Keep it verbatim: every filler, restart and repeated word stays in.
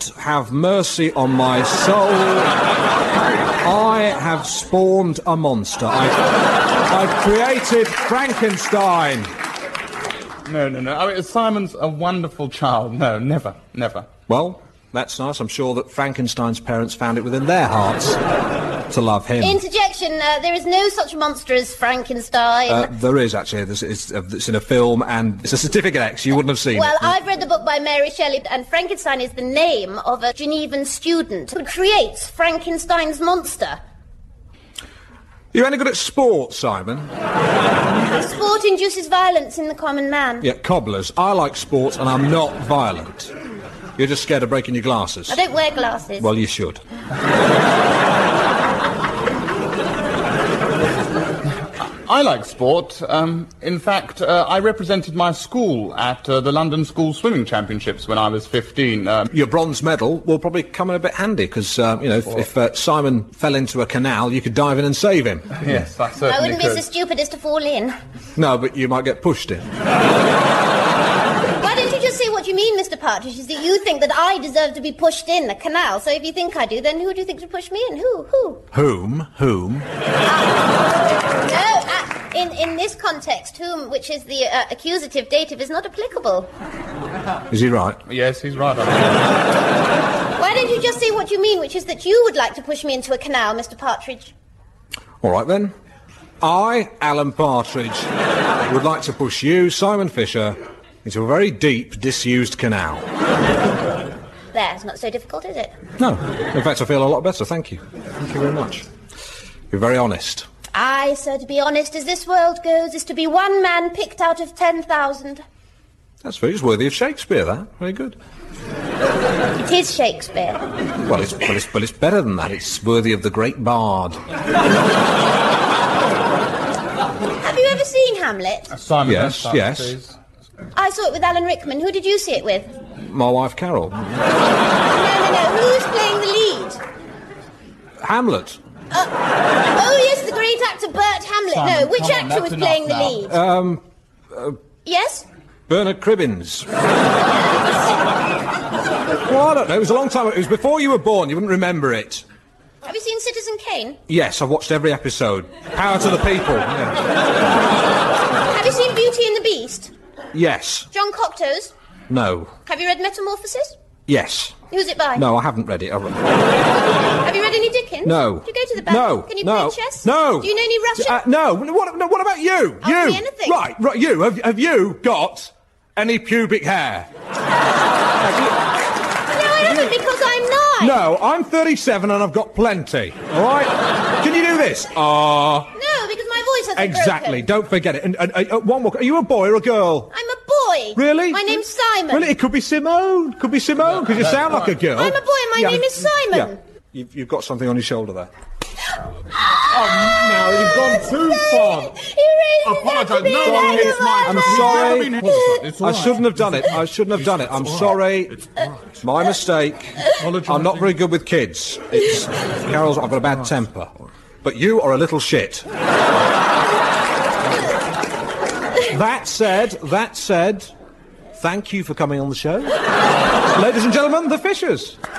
have mercy on my soul. I have spawned a monster. I've, I've created Frankenstein. No, no, no. I mean, Simon's a wonderful child. No, never, never. Well, that's nice. I'm sure that Frankenstein's parents found it within their hearts to love him. Interjection. Uh, there is no such monster as Frankenstein. Uh, there is, actually. There's, it's, uh, it's in a film, and it's a certificate X. You wouldn't have seen well, it. Well, I've read the book by Mary Shelley, and Frankenstein is the name of a Genevan student who creates Frankenstein's monster. You any good at sport, Simon? Sport induces violence in the common man. Yeah, cobblers. I like sport, and I'm not violent. You're just scared of breaking your glasses. I don't wear glasses. Well, you should. I like sport. Um, in fact, uh, I represented my school at uh, the London School Swimming Championships when I was fifteen. Um, Your bronze medal will probably come in a bit handy, because, uh, you know, if, if uh, Simon fell into a canal, you could dive in and save him. Yes, I certainly I wouldn't could. be so stupid as to fall in. No, but you might get pushed in. Why don't you just say what you mean, Mister Partridge, is that you think that I deserve to be pushed in a canal, so if you think I do, then who do you think should push me in? Who? Who? Whom? Whom? Uh, no, uh, in, in this context, whom, which is the uh, accusative dative, is not applicable. Is he right? Yes, he's right. Why don't you just say what you mean, which is that you would like to push me into a canal, Mister Partridge? All right, then. I, Alan Partridge, would like to push you, Simon Fisher, into a very deep, disused canal. There, it's not so difficult, is it? No. In fact, I feel a lot better, thank you. Thank you very much. You're very honest. Aye, sir, to be honest, as this world goes, is to be one man picked out of ten thousand. That's very, it's worthy of Shakespeare, that. Very good. It is Shakespeare. Well, it's, well, it's, well, it's better than that. It's worthy of the great bard. Have you ever seen Hamlet? Uh, Simon, Yes, start, yes. please. I saw it with Alan Rickman. Who did you see it with? My wife, Carol. No, no, no. Who's playing the lead? Hamlet. Uh, oh, yes, the great actor Bert Hamlet. Simon, no, which come on, actor that's was enough playing the now. lead? Um, uh, Yes? Bernard Cribbins. Well, I don't know. It was a long time. It was before you were born. You wouldn't remember it. Have you seen Citizen Kane? Yes, I've watched every episode. Power to the people. Yeah. Have you seen Beauty and the Beast? Yes. John Cocteau's? No. Have you read Metamorphosis? Yes. Who's it by? No, I haven't read it. I've... Have you read any Dickens? No. Do you go to the bank? No. Can you no. play chess? No. Do you know any Russian? Uh, no. What, no. What about you? Ask you. me anything. Right. Right. You. Have, have you got any pubic hair? No, I haven't, because I'm nine. No. I'm thirty-seven and I've got plenty. All right. Can you do this? Ah. Uh, No, because my voice hasn't exactly. broken. Don't forget it. And, and uh, one more. Are you a boy or a girl? I'm a boy. Really? My name's Simon. Really? It could be Simone. Could be Simone, because you sound like a girl. I'm a boy and my Yeah. name is Simon. Yeah. You've, you've got something on your shoulder there. Oh, now you've gone too far. He raised his Apologise. hand to me No, and I it's my- I'm was sorry. It's all I right. shouldn't have done it. I shouldn't have done it. I'm sorry. It's my mistake. I'm not very good with kids. It's Carol's. I've got a bad temper. But you are a little shit. That said, that said, thank you for coming on the show. Ladies and gentlemen, the Fishers.